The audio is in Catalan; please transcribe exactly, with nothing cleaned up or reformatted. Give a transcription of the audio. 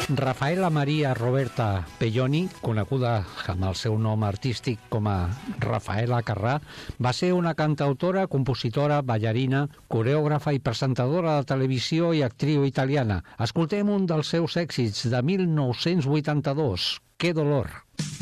Rafaela Maria Roberta Pelloni, coneguda amb el seu nom artístic com a Rafaela Carrà, va ser una cantautora, compositora, ballarina, coreògrafa i presentadora de televisió i actriu italiana. Escoltem un dels seus èxits de mil nou-cents vuitanta-dos, Que dolor.